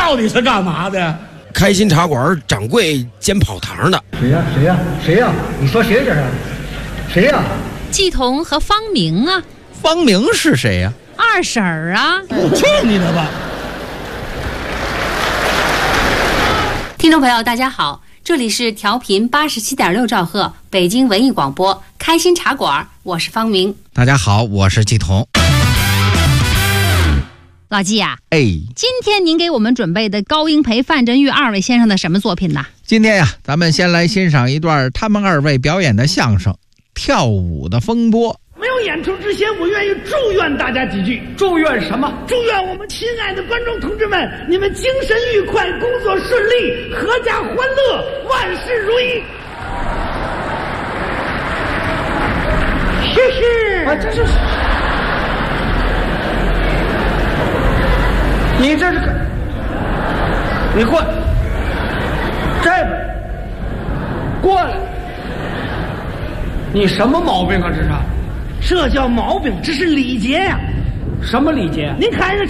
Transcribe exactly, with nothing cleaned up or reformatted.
到底是干嘛的？ 开心茶馆掌柜兼跑堂的。 谁呀？谁呀？谁呀？你说谁这是？谁呀？ 季彤和方明啊。 方明是谁呀？ 二婶儿啊。 去你的吧！ 听众朋友大家好，这里是调频八十七点六兆赫北京文艺广播开心茶馆，我是方明。 大家好，我是季彤。 老季呀、啊， 哎， 今天您给我们准备的高英培、范振钰二位先生的什么作品呢？ 今天呀，咱们先来欣赏一段他们二位表演的相声《跳舞的风波》。 没有演出之前，我愿意祝愿大家几句。祝愿什么？祝愿我们亲爱的观众同志们，你们精神愉快，工作顺利，阖家欢乐，万事如意。谢谢。 啊，这是你这是你过来，这边过来，你什么毛病啊？这是？ 这叫毛病，这是礼节呀、啊。 什么礼节？ 您看人家